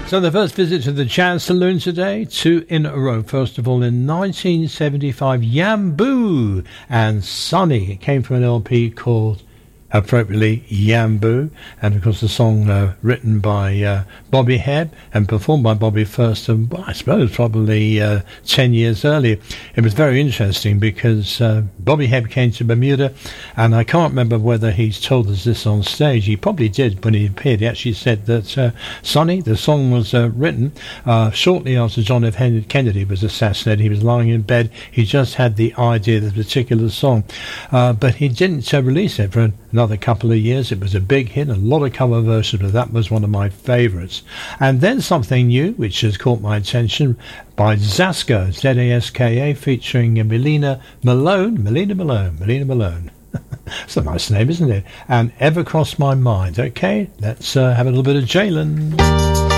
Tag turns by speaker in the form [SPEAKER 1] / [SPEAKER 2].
[SPEAKER 1] So the first visit to the Jazz Saloon today, 2 in a row. First of all, in 1975, Yambu and Sunny. It came from an LP called, appropriately, Yambu, and of course the song written by Bobby Hebb and performed by Bobby first, I suppose probably 10 years earlier. It was very interesting because Bobby Hebb came to Bermuda, and I can't remember whether he's told us this on stage. He probably did when he appeared. He actually said that Sonny, the song was written shortly after John F. Kennedy was assassinated. He was lying in bed. He just had the idea of the particular song, but he didn't release it for another couple of years. It was a big hit, a lot of cover versions, but that was one of my favourites. And then something new, which has caught my attention, by Zaska, Z-A-S-K-A, featuring Melina Malone. It's a nice name, isn't it? And Ever Cross My Mind. Okay, let's have a little bit of Jalen.